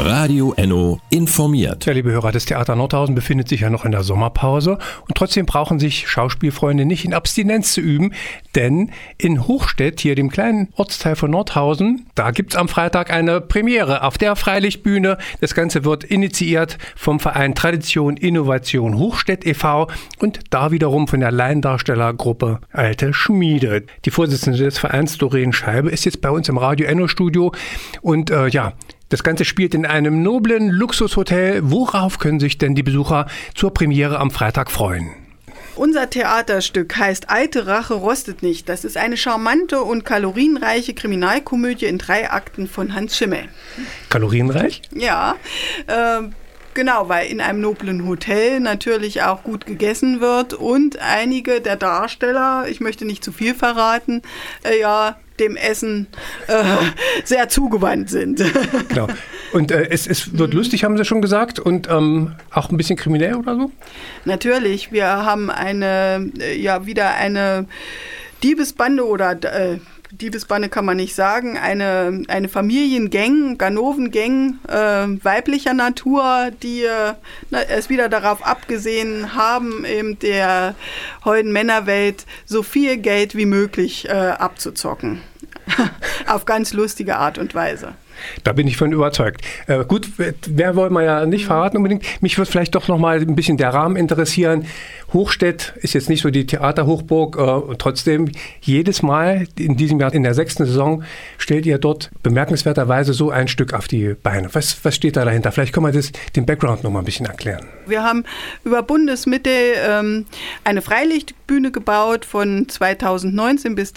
Radio Enno informiert. Ja, liebe Hörer, das Theater Nordhausen befindet sich ja noch in der Sommerpause und trotzdem brauchen sich Schauspielfreunde nicht in Abstinenz zu üben, denn in Hochstedt, hier dem kleinen Ortsteil von Nordhausen, da gibt's am Freitag eine Premiere auf der Freilichtbühne. Das Ganze wird initiiert vom Verein Tradition Innovation Hochstedt e.V. und da wiederum von der Laiendarstellergruppe Alte Schmiede. Die Vorsitzende des Vereins, Doreen Scheibe, ist jetzt bei uns im Radio Enno Studio und das Ganze spielt in einem noblen Luxushotel. Worauf können sich denn die Besucher zur Premiere am Freitag freuen? Unser Theaterstück heißt Alte Rache rostet nicht. Das ist eine charmante und kalorienreiche Kriminalkomödie in 3 Akten von Hans Schimmel. Kalorienreich? Ja, genau, weil in einem noblen Hotel natürlich auch gut gegessen wird und einige der Darsteller, ich möchte nicht zu viel verraten, dem Essen sehr zugewandt sind. Genau. Und es wird lustig, haben Sie schon gesagt, und auch ein bisschen kriminell oder so? Natürlich, wir haben wieder eine Diebesbande oder Diebesbande kann man nicht sagen, eine Familiengang, Ganovengang weiblicher Natur, die es wieder darauf abgesehen haben, eben der heutigen Männerwelt so viel Geld wie möglich abzuzocken. Auf ganz lustige Art und Weise. Da bin ich von überzeugt. Gut, mehr wollen wir ja nicht verraten unbedingt. Mich würde vielleicht doch noch mal ein bisschen der Rahmen interessieren. Hochstedt ist jetzt nicht so die Theaterhochburg und trotzdem jedes Mal in diesem Jahr, in der 6. Saison, stellt ihr dort bemerkenswerterweise so ein Stück auf die Beine. Was steht da dahinter? Vielleicht können wir den Background noch mal ein bisschen erklären. Wir haben über Bundesmittel eine Freilichtbühne gebaut von 2019 bis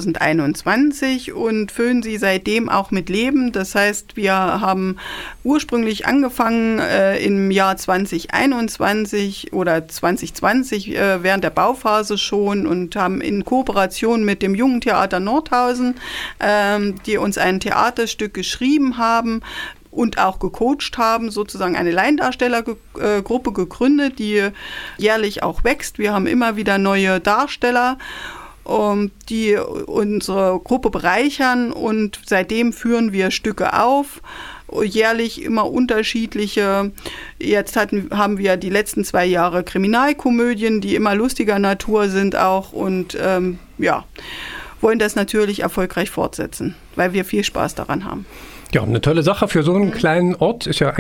2021 und füllen sie seitdem auch mit Leben. Das heißt, wir haben ursprünglich angefangen im Jahr 2021 oder 2020 während der Bauphase schon und haben in Kooperation mit dem Jungen Theater Nordhausen, die uns ein Theaterstück geschrieben haben und auch gecoacht haben, sozusagen eine Laiendarstellergruppe gegründet, die jährlich auch wächst. Wir haben immer wieder neue Darsteller, die unsere Gruppe bereichern und seitdem führen wir Stücke auf, jährlich immer unterschiedliche. Jetzt haben wir die letzten 2 Jahre Kriminalkomödien, die immer lustiger Natur sind auch und wollen das natürlich erfolgreich fortsetzen, weil wir viel Spaß daran haben. Ja, eine tolle Sache für so einen kleinen Ort ist ja